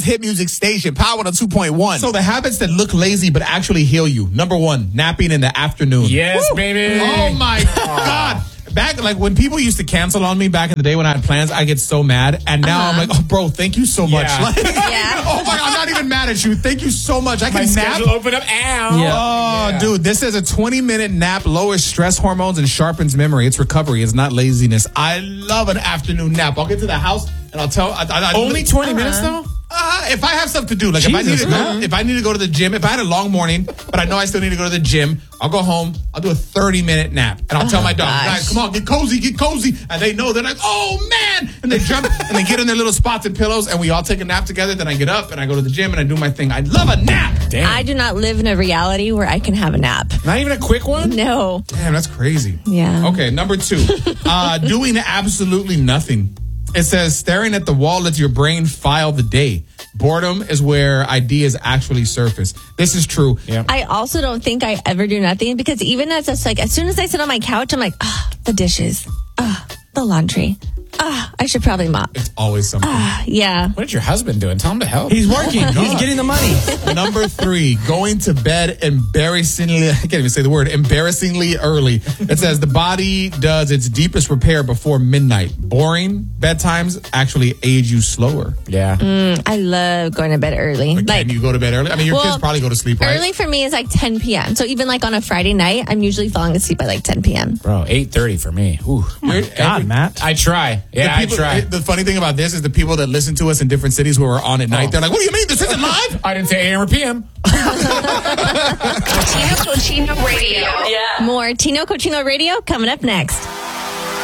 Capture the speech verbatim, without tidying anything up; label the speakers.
Speaker 1: hit music station, Power one oh two point one. So the habits that look lazy but actually heal you. Number one, napping in the afternoon.
Speaker 2: Yes,
Speaker 1: Woo!
Speaker 2: baby.
Speaker 1: Oh my God. Back, like, when people used to cancel on me back in the day when I had plans, I get so mad. And now
Speaker 3: Uh-huh.
Speaker 1: I'm like, oh, bro, thank you so much.
Speaker 2: Yeah.
Speaker 1: Like,
Speaker 3: Yeah.
Speaker 1: oh, my God, I'm not even mad at you. Thank you so much. I
Speaker 2: My
Speaker 1: can nap.
Speaker 2: schedule open up. Ow.
Speaker 4: Yeah.
Speaker 1: Oh,
Speaker 2: Yeah.
Speaker 1: dude, this is a twenty-minute nap, lowers stress hormones, and sharpens memory. It's recovery. It's not laziness. I love an afternoon nap. I'll get to the house, and I'll tell... I, I, I,
Speaker 2: Only twenty minutes, though?
Speaker 1: Uh, if I have stuff to do, like if I need to go, if I need to go to the gym, if I had a long morning, but I know I still need to go to the gym, I'll go home. I'll do a thirty minute nap, and I'll tell my dog,
Speaker 3: gosh.
Speaker 1: guys, come on, get cozy, get cozy, and they know. They're like, oh man, and they jump and they get in their little spots and pillows, and we all take a nap together. Then I get up and I go to the gym and I do my thing. I love a nap.
Speaker 2: Damn.
Speaker 3: I do not live in a reality where I can have a nap.
Speaker 2: Not even a quick one?
Speaker 3: No.
Speaker 1: Damn, that's crazy.
Speaker 3: Yeah.
Speaker 1: Okay, number two, uh, doing absolutely nothing. It says staring at the wall lets your brain file the day. Boredom is where ideas actually surface. This is true.
Speaker 2: Yeah.
Speaker 3: I also don't think I ever do nothing because even as it's like, as soon as I sit on my couch, I'm like, ah, the dishes, ah, the laundry, ah, I should probably mop.
Speaker 1: It's always something.
Speaker 3: Ah, yeah.
Speaker 2: What is your husband doing? Tell him to help.
Speaker 4: He's working. He's getting the money.
Speaker 1: Number three, going to bed embarrassingly, I can't even say the word, embarrassingly early. It says the body does its deepest repair before midnight. Boring bedtimes actually age you slower.
Speaker 2: Yeah.
Speaker 3: Mm, I love going to bed early.
Speaker 1: Like,
Speaker 3: Like,
Speaker 1: can you go to bed early? I mean, your
Speaker 3: well,
Speaker 1: kids probably go to sleep, right?
Speaker 3: early for me is like ten p.m. So even like on a Friday night, I'm usually falling asleep by like ten p.m.
Speaker 2: Bro, eight thirty for me. Ooh.
Speaker 1: You're-
Speaker 4: God,
Speaker 1: every-
Speaker 4: Matt.
Speaker 2: I try. Yeah,
Speaker 1: the people-
Speaker 2: I try.
Speaker 1: The funny thing about this is the people that listen to us in different cities who are on at night,
Speaker 2: Oh.
Speaker 1: they're like, what do you mean? This isn't live?
Speaker 2: I didn't say A M or P M.
Speaker 5: Tino Cochino Radio.
Speaker 3: More Tino Cochino Radio coming up next.